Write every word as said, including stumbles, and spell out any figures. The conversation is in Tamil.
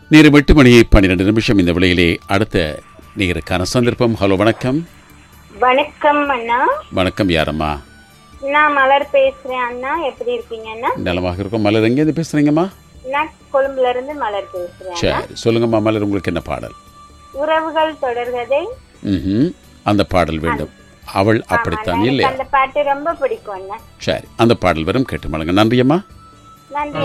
நேரம் எட்டு மணி பன்னிரண்டு நிமிஷம். இந்த விலையிலே அடுத்த நேருக்கான சந்தர்ப்பம். ஹலோ, வணக்கம். வணக்கம் அண்ணா. வணக்கம், யாரம்மா? நான் மலர் பேசுறேன் அண்ணா. எப்படி இருக்கீங்க அண்ணா? நலமாக இருக்கும். மலர் எங்கேருந்து பேசுறீங்கம்மா? நான் கொழும்புல இருந்து மலர் பேசுறேன். சரி, சொல்லுங்கம்மா மலர், உங்களுக்கு என்ன பாடல்? உறவுகள் தொடர்கதை. ம், அந்த பாடல் வேண்டும். அவள் அப்படித்தான் இல்லையா? அந்த பாட்டு ரொம்ப பிடிக்கும் அண்ணா. சரி, அந்த பாடல் வரும், கேட்டு மலங்க. நன்றியம்மா. நன்றி.